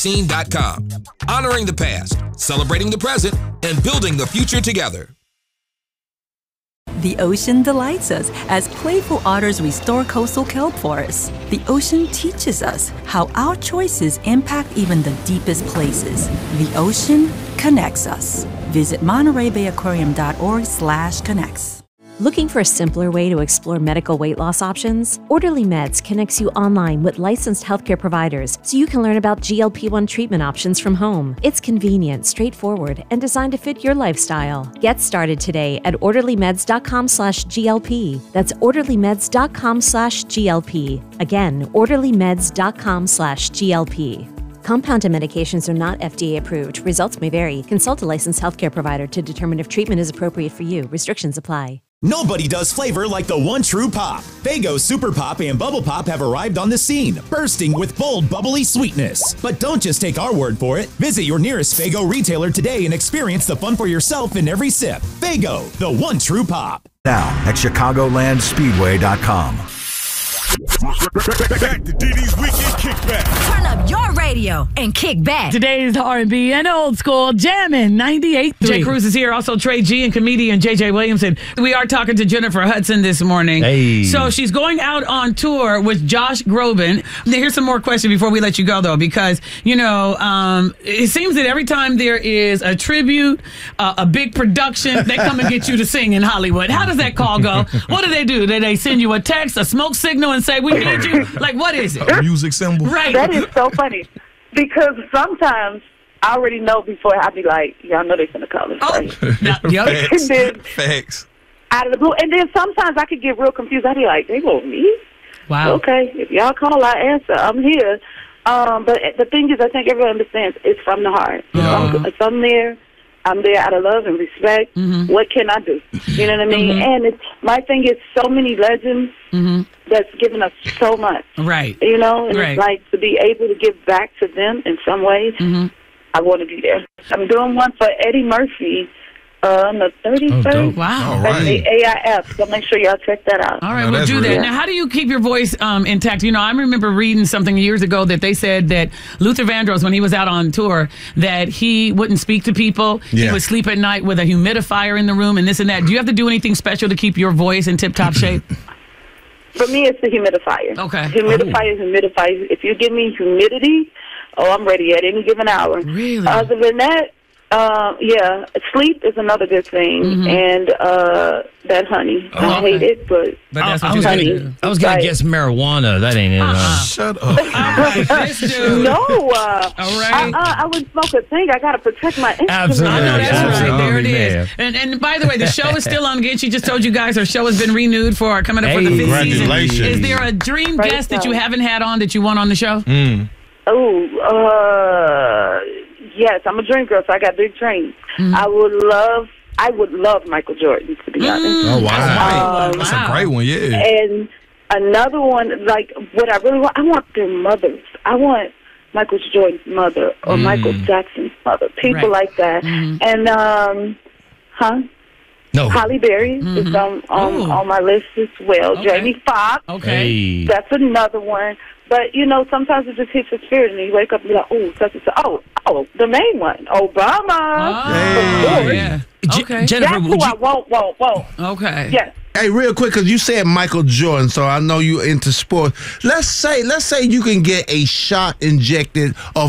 Scene.com. Honoring the past, celebrating the present, and building the future together. The ocean delights us as playful otters restore coastal kelp forests. The ocean teaches us how our choices impact even the deepest places. The ocean connects us. Visit MontereyBayAquarium.org/connects. Looking for a simpler way to explore medical weight loss options? Orderly Meds connects you online with licensed healthcare providers so you can learn about GLP-1 treatment options from home. It's convenient, straightforward, and designed to fit your lifestyle. Get started today at orderlymeds.com/GLP. That's orderlymeds.com/GLP. Again, orderlymeds.com/GLP. Compounded medications are not FDA approved. Results may vary. Consult a licensed healthcare provider to determine if treatment is appropriate for you. Restrictions apply. Nobody does flavor like the one true pop. Faygo Super Pop and Bubble Pop have arrived on the scene, bursting with bold, bubbly sweetness. But don't just take our word for it. Visit your nearest Faygo retailer today and experience the fun for yourself in every sip. Faygo, the one true pop. Now at ChicagolandSpeedway.com. Back to DD's Weekend Kickback. Turn up your radio and kick back. Today's R&B and old school jamming 98.3. Jay Cruz is here. Also Trey G and comedian JJ Williamson. We are talking to Jennifer Hudson this morning. Hey. So she's going out on tour with Josh Groban. Here's some more questions before we let you go, though, because, it seems that every time there is a tribute, a big production, they come and get you to sing in Hollywood. How does that call go? What do? Do they send you a text, a smoke signal, and say, we need you? Like, what is it? A music symbol. Right. That is so funny because sometimes I already know before I be like, y'all know they're going to call us. Right? Facts. And then, Facts. out of the blue. And then sometimes I could get real confused. I'd be like, they want me? Wow. Okay, if y'all call, I answer. I'm here. But the thing is, I think everyone understands it's from the heart. If I'm there, I'm there out of love and respect. Mm-hmm. What can I do? You know what I mean? Mm-hmm. And my thing is so many legends that's given us so much. Right. You know? And Right. it's like to be able to give back to them in some ways, I want to be there. I'm doing one for Eddie Murphy on the 31st. Wow. All That's right. the AIF, so make sure y'all check that out. All right, No, we'll that's do that. real. Now, how do you keep your voice intact? I remember reading something years ago that they said that Luther Vandross, when he was out on tour, that he wouldn't speak to people. He Yeah. would sleep at night with a humidifier in the room and this and that. Do you have to do anything special to keep your voice in tip-top shape? For me, it's the humidifier. Okay. Humidifier. If you give me humidity, I'm ready at any given hour. Really? Other than that, sleep is another good thing, and that honey. I hate it, but that's what you honey. I was going to guess marijuana. That ain't it. Shut up. All right, this dude. No, All right. I wouldn't smoke a thing. I got to protect my instrument. Absolutely. I know that's Absolutely. right. There it Man. is. And by the way, the show is still on again. She just told you guys her show has been renewed for coming up for the Hey, 5th season. congratulations. Is there a dream Right guest that you on. haven't had on that you want on the show? Yes, I'm a dream girl, so I got big dreams. I would love Michael Jordan, to be honest. Oh, wow. That's Wow. a great one, yeah. And another one, like, what I really want, I want their mothers. I want Michael Jordan's mother or Michael Jackson's mother, people Right. like that. And, No. Halle Berry is on my list as well. Okay. Jamie Foxx, Okay. Hey. that's another one. But, sometimes it just hits your spirit, and you wake up and be like, oh, such and such. Oh, the main one, Obama. Oh, yeah. Okay. Jennifer, That's who would I you, want. Okay. Yes. Hey, real quick, because you said Michael Jordan, so I know you're into sports. Let's say you can get a shot injected of